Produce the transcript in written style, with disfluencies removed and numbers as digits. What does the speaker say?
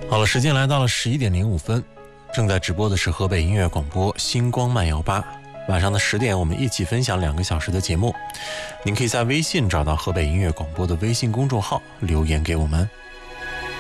好了，时间来到了11:05，正在直播的是河北音乐广播星光慢摇吧。晚上的10点，我们一起分享2个小时的节目。您可以在微信找到河北音乐广播的微信公众号，留言给我们。